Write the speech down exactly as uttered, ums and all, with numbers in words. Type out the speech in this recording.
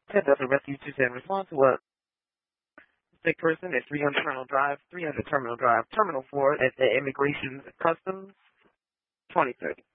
ten Delta Rescue two ten, respond to a sick person at three hundred Terminal Drive, three hundred Terminal Drive, Terminal four at the Immigration Customs, twenty thirty.